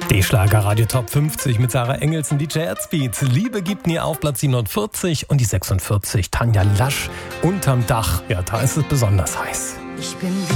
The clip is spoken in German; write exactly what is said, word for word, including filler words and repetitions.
Die Schlager-Radio Top fünfzig mit Sarah Engelsen, D J Herzbeat. Liebe gibt nie auf, Platz siebenundvierzig und die sechsundvierzig. Tanja Lasch, Unterm Dach. Ja, da ist es besonders heiß. Ich bin